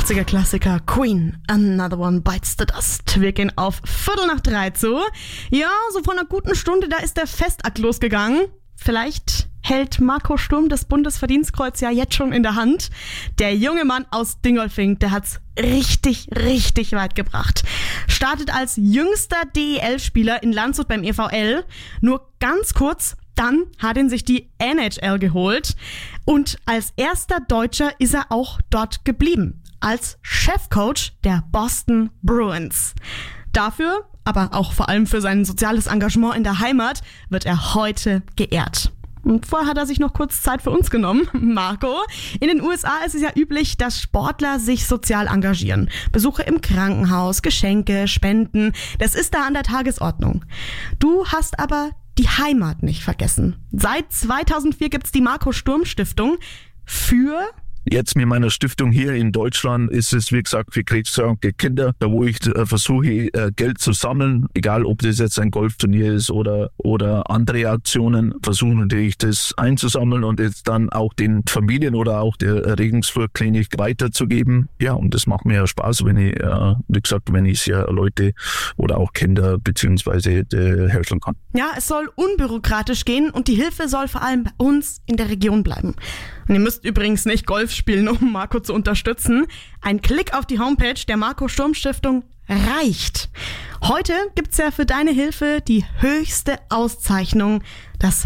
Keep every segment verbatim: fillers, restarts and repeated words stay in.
achtziger-Klassiker Queen, Another One Bites the Dust. Wir gehen auf Viertel nach drei zu. Ja, so vor einer guten Stunde, da ist der Festakt losgegangen. Vielleicht hält Marco Sturm das Bundesverdienstkreuz ja jetzt schon in der Hand. Der junge Mann aus Dingolfing, der hat's richtig, richtig weit gebracht. Startet als jüngster D E L-Spieler in Landshut beim E V L. Nur ganz kurz, dann hat ihn sich die N H L geholt. Und als erster Deutscher ist er auch dort geblieben. Als Chefcoach der Boston Bruins. Dafür, aber auch vor allem für sein soziales Engagement in der Heimat, wird er heute geehrt. Und vorher hat er sich noch kurz Zeit für uns genommen. Marco, in den U S A ist es ja üblich, dass Sportler sich sozial engagieren. Besuche im Krankenhaus, Geschenke, Spenden, das ist da an der Tagesordnung. Du hast aber die Heimat nicht vergessen. Seit zweitausendvier gibt's die Marco Sturm Stiftung für... Jetzt mit meiner Stiftung hier in Deutschland ist es, wie gesagt, für krebskranke Kinder, da wo ich äh, versuche, äh, Geld zu sammeln, egal ob das jetzt ein Golfturnier ist oder oder andere Aktionen, versuche natürlich das einzusammeln und jetzt dann auch den Familien oder auch der Regensburg-Klinik weiterzugeben. Ja, und das macht mir ja Spaß, wenn ich, äh, wie gesagt, wenn ich ja Leute oder auch Kinder beziehungsweise äh, helfen kann. Ja, es soll unbürokratisch gehen und die Hilfe soll vor allem bei uns in der Region bleiben. Und ihr müsst übrigens nicht Golf spielen, um Marco zu unterstützen. Ein Klick auf die Homepage der Marco Sturm Stiftung reicht. Heute gibt's ja für deine Hilfe die höchste Auszeichnung, das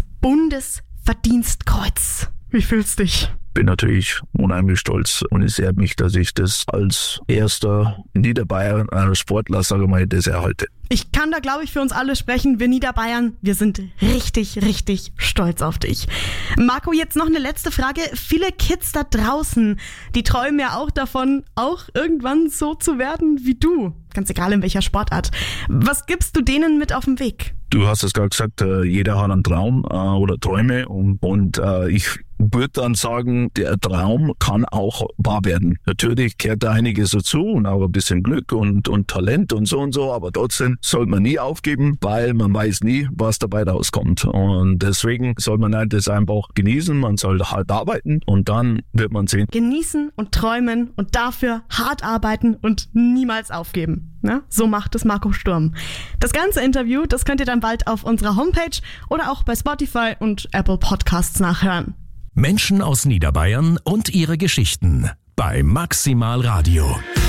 Bundesverdienstkreuz. Wie fühlst du dich? Bin natürlich unheimlich stolz und es ehrt mich, dass ich das als erster in Niederbayern einer Sportler, sage ich mal, das erhalte. Ich kann da, glaube ich, für uns alle sprechen. Wir Niederbayern, wir sind richtig, richtig stolz auf dich. Marco, jetzt noch eine letzte Frage. Viele Kids da draußen, die träumen ja auch davon, auch irgendwann so zu werden wie du. Ganz egal in welcher Sportart. Was gibst du denen mit auf den Weg? Du hast es gerade gesagt, jeder hat einen Traum oder Träume und, und ich würde dann sagen, der Traum kann auch wahr werden. Natürlich gehört da einiges dazu und auch ein bisschen Glück und, und Talent und so und so, aber trotzdem sollte man nie aufgeben, weil man weiß nie, was dabei rauskommt. Und deswegen soll man halt das einfach genießen, man soll hart arbeiten und dann wird man sehen. Genießen und träumen und dafür hart arbeiten und niemals aufgeben. Na, so macht es Marco Sturm. Das ganze Interview, das könnt ihr dann bald auf unserer Homepage oder auch bei Spotify und Apple Podcasts nachhören. Menschen aus Niederbayern und ihre Geschichten bei Maximal Radio.